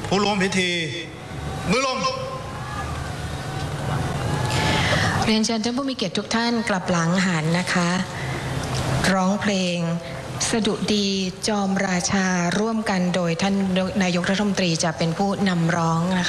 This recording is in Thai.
ผู้ร่วมพิธีมือลงเรียนเชิญท่านผู้มีเกียรติทุกท่านกลับหลังหันนะคะร้องเพลงสดุดีจอมราชาร่วมกันโดยท่านนายกรัฐมนตรีจะเป็นผู้นำร้องนะคะ